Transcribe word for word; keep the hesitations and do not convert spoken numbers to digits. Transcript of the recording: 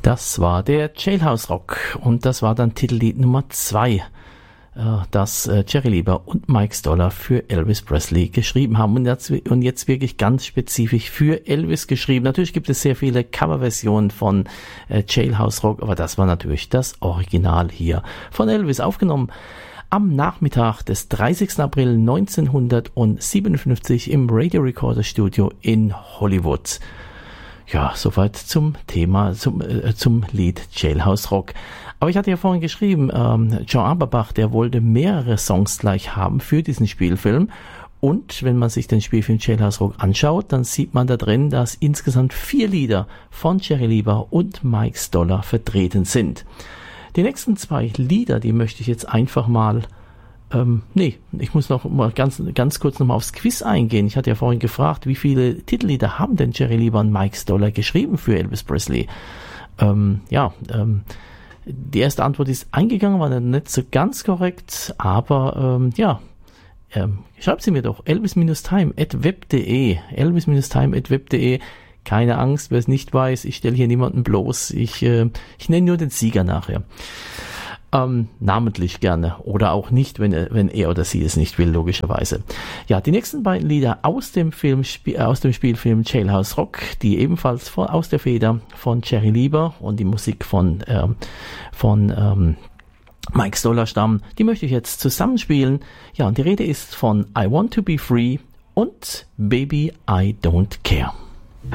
Das war der Jailhouse Rock und das war dann Titellied Nummer zwei, das Jerry Lieber und Mike Stoller für Elvis Presley geschrieben haben und jetzt, und jetzt wirklich ganz spezifisch für Elvis geschrieben. Natürlich gibt es sehr viele Coverversionen von Jailhouse Rock, aber das war natürlich das Original hier von Elvis, aufgenommen am Nachmittag des dreißigsten April neunzehnhundertsiebenundfünfzig im Radio Recorder Studio in Hollywood. Ja, soweit zum Thema, zum, äh, zum Lied Jailhouse Rock. Aber ich hatte ja vorhin geschrieben, ähm, John Aberbach, der wollte mehrere Songs gleich haben für diesen Spielfilm. Und wenn man sich den Spielfilm Jailhouse Rock anschaut, dann sieht man da drin, dass insgesamt vier Lieder von Jerry Lieber und Mike Stoller vertreten sind. Die nächsten zwei Lieder, die möchte ich jetzt einfach mal, ähm, nee, ich muss noch mal ganz, ganz kurz noch mal aufs Quiz eingehen. Ich hatte ja vorhin gefragt, wie viele Titellieder haben denn Jerry Lieber und Mike Stoller geschrieben für Elvis Presley? Ähm, ja, ähm, die erste Antwort ist eingegangen, war dann nicht so ganz korrekt, aber ähm, ja, ähm, schreibt sie mir doch, elvis-time at web punkt de, elvis-time at web punkt de. Keine Angst, wer es nicht weiß, ich stelle hier niemanden bloß, ich, äh, ich nenne nur den Sieger nachher. Ähm, namentlich gerne oder auch nicht, wenn er, wenn er oder sie es nicht will, logischerweise. Ja, die nächsten beiden Lieder aus dem Film, äh, aus dem Spielfilm Jailhouse Rock, die ebenfalls von, aus der Feder von Jerry Lieber und die Musik von, ähm, von ähm, Mike Stoller stammen, die möchte ich jetzt zusammenspielen. Ja, und die Rede ist von I Want to Be Free und Baby I Don't Care.